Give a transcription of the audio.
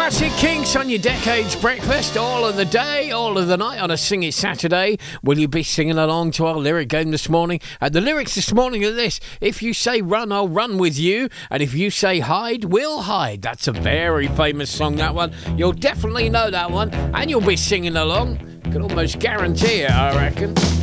Classic Kinks on your Decades Breakfast, all of the day, all of the night on a Sing It Saturday. Will you be singing along to our lyric game this morning? The lyrics this morning are this: if you say run, I'll run with you, and if you say hide, we'll hide. That's a very famous song, that one. You'll definitely know that one, and you'll be singing along. Can almost guarantee it, I reckon.